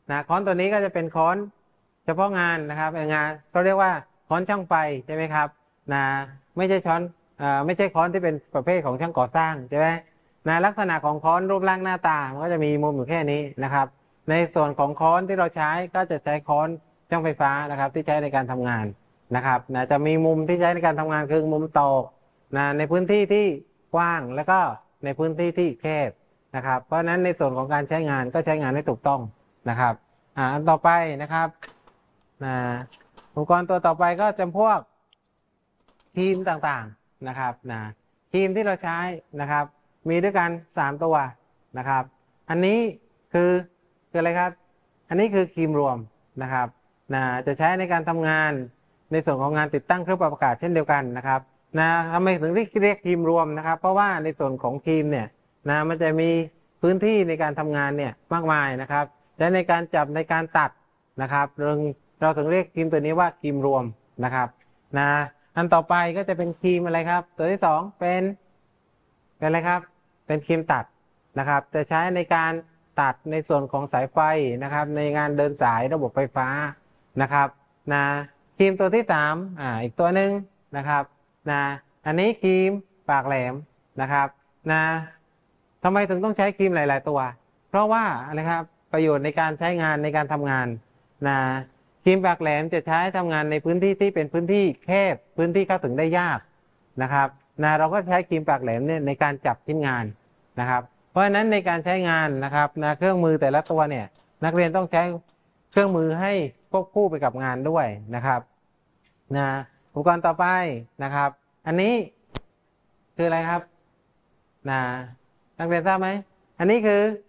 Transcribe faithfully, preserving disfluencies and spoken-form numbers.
นะค้อนตัวนี้ก็จะเป็นค้อนเฉพาะงานนะครับงานเขาเรียกว่าค้อนช่างไฟใช่ไหมครับนะไม่ใช่ช้อนอ่าไม่ใช่ค้อนที่เป็นประเภทของช่างก่อสร้างใช่ไหมนะลักษณะของค้อนรูปร่างหน้าตามันก็จะมีมุมอยู่แค่นี้นะครับในส่วนของค้อนที่เราใช้ก็จะใช้ค้อนช่างไฟฟ้านะครับที่ใช้ในการทำงานนะครับนะจะมีมุมที่ใช้ในการทำงานคือมุมตอกนะในพื้นที่ที่กว้างแล้วก็ในพื้นที่ที่แคบนะครับเพราะฉะนั้นในส่วนของการใช้งานก็ใช้งานให้ถูกต้องนะครับอ่าอันต่อไปนะครับนะอุปกรณ์ตัวต่อไปก็จำพวกครีมต่างๆนะครับนะครีมที่เราใช้นะครับมีด้วยกันสามตัวนะครับอันนี้คือคืออะไรครับอันนี้คือครีมรวมนะครับนะจะใช้ในการทำงานในส่วนของงานติดตั้งเครื่องปรับอากาศเช่นเดียวกันนะครับนะทำไมถึงเรียกเรียกครีมรวมนะครับเพราะว่าในส่วนของครีมเนี่ยนะมันจะมีพื้นที่ในการทำงานเนี่ยมากมายนะครับและในการจับในการตัดนะครับเราเราถึงเรียกครีมตัวนี้ว่าครีมรวมนะครับนะอันต่อไปก็จะเป็นครีมอะไรครับตัวที่สองเป็นเป็นอะไรครับเป็นครีมตัดนะครับจะใช้ในการตัดในส่วนของสายไฟนะครับในงานเดินสายระบบไฟฟ้านะครับนะครีมตัวที่สามอ่าอีกตัวหนึ่งนะครับนะอันนี้ครีมปากแหลมนะครับนะทำไมถึงต้องใช้ครีมหลายๆตัวเพราะว่าอะไรครับประโยชน์ในการใช้งานในการทำงานนะครีมปากแหลมจะใช้ทำงานในพื้นที่ที่เป็นพื้นที่แคบพื้นที่เข้าถึงได้ยากนะครับนะเราก็ใช้ครีมปากแหลมเนี่ยในการจับชิ้นงานนะครับเพราะฉะนั้นในการใช้งานนะครับนะเครื่องมือแต่ละตัวเนี่ยนักเรียนต้องใช้เครื่องมือให้ควบคู่ไปกับงานด้วยนะครับนะอุปกรณ์ต่อไปนะครับอันนี้คืออะไรครับนะนักเรียนทราบไหมอันนี้คือ